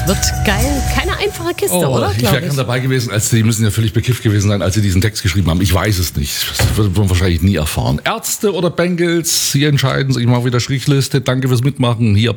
wird geil. Keine einfache Kiste, oder? Ich wäre gern dabei gewesen, die müssen ja völlig bekifft gewesen sein, als sie diesen Text geschrieben haben. Ich weiß es nicht. Das wird man wahrscheinlich nie erfahren. Ärzte oder Bengals, Sie entscheiden sich. Ich mache wieder Strichliste. Danke fürs Mitmachen. Hier